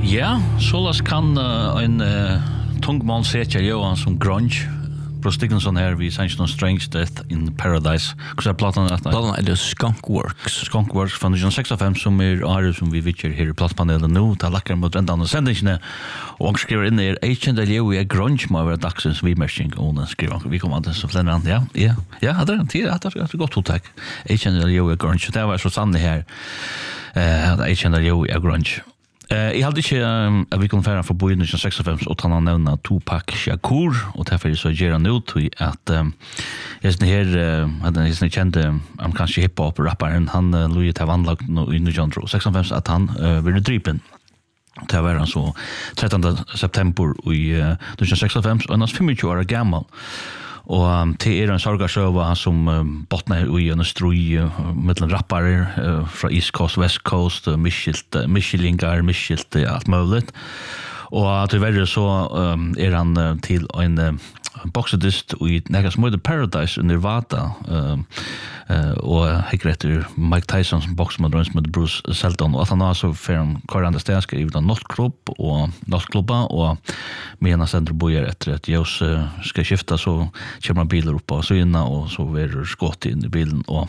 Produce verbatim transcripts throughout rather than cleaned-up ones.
Ja, sålas kan uh, en uh, tungmål sätta Johan som grunge. Bruce Dickinson här vid Sunshine Strange Death in Paradise. Hur är plattan att? Plattan är det Skunkworks. Skunkworks från tjugo sextiofem som är är som vi vill här i plattpanelen nu. Ta lackar mot ändan och sändningen. Och skriver in där H and L är grunge med våra dagsens vi machine och skriver vi kommer att så fläna ja. Ja. Ja, hade det tid att det gott hotak. H and L är grunge. Det var så sant det här. Eh H and L är grunge. Uh, jeg hadde ikke um, at vi kunne fære for bo i tjugo sextiofem og ta nevna Tupac Shakur og derfor så gjør han ut at um, jeg sånn her uh, jeg sånn kjente amerikanske hiphop-rapperen han uh, Louis til vannlag i tjugo sextiofem at han uh, ville drypen det var han så trettonde september i uh, tjugo sextiofem og han er tjugofem år gammel. Og um, til er en sorgarsøva som um, bottnar i en strøy uh, mellom rappare uh, fra East Coast, West Coast, uh, Michilt, uh, Michelingar, Michilt, uh, alt muligt. Og til verre så um, er han uh, til en uh, boxedist i nekka som heter Paradise i Nevada uh, uh, og hekker etter Mike Tyson som bokser med drøns med Bruce Selton og at han har så for en karande stenska i en nattklubb og nattklubba og med en sender bojer etter at Jøs uh, skal skifta så kommer biler opp og så inna og så er skått inn i bilen og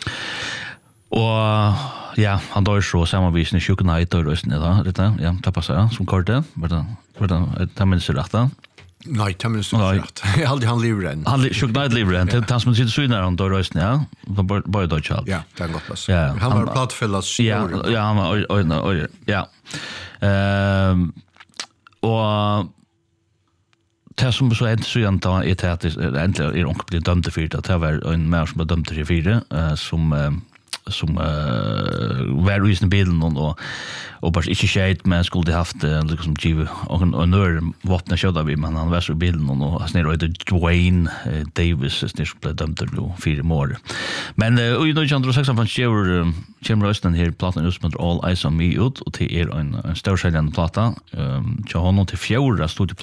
og ja, han dør så samarbeidsende i sjukken i dørrøsene da, dette, ja, det passer ja, som korte, var det, var det, det minnes jeg rett da? Nej, det minns jag rätt. Jag hade han livren. Han sjuk nej livren. Det han som sitter så inne han då rösten ja. Då bara då child. Ja, det går pass. Ja, han var plattfällas. Ja, ja, han var oj oj ja. Ehm och det som så är så egentligen är det att egentligen är onkel blir dömd för det. Det var en mer som blev dömd för fyra som som uh, var i sin bilen och och bara inte shit men skulle haft uh, liksom givet och en nör vapna körde vi men han var så i bilen och han snär ut Dwayne uh, Davis är så blev dömd till fyra mål. Men uh, i tjugo sextiofem kör Jim Royston här plattan just med All Eyes on Me ut och till är en en stor säljande platta um, till honom till fjärde studio